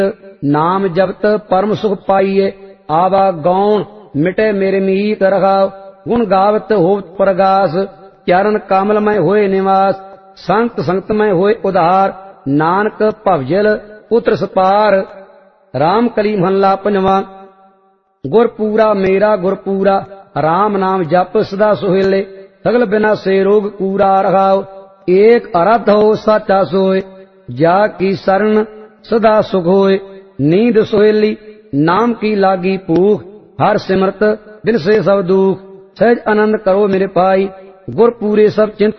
नाम जपत परम सुख पाइये। आवा गौण मिटे मेरे मीत रखाव। गुण गावत होत प्रगास। चरण कमल में होए निवास। संत संगत में होए उधार। नानक भवजल पुत्र सपार। राम कली महला पंजवा। गुरपूरा मेरा गुरपूरा। राम नाम जप सदा सुहेले। सगल बिना से रोग कूरा रखाव। एक अरथ हो साचा सोए। जाकी शरण सदा सुख होए। नींद सुहेली नाम की लागी भूख। हर सिमरत बिन से सब दुख। सहज आनंद करो मेरे पाई। गुर पूरे सब चिंत